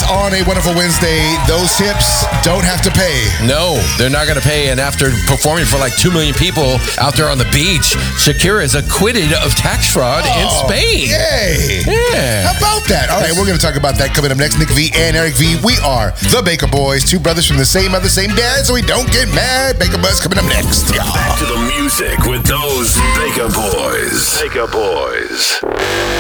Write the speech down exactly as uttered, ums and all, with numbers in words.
on a wonderful Wednesday. Those tips don't have to pay. No, they're not going to pay. And after performing for like two million people out there on the beach, Shakira is acquitted of tax fraud oh, in Spain. Yay. Yeah. How about that? All right, we're going to talk about that coming up next. Nick V and Eric V. We are the Baker Boys, two brothers from the same mother, same dad, so we don't get mad. Baker Buzz coming up next. Yeah. Back to the music with those Baker Boys. Baker Boys.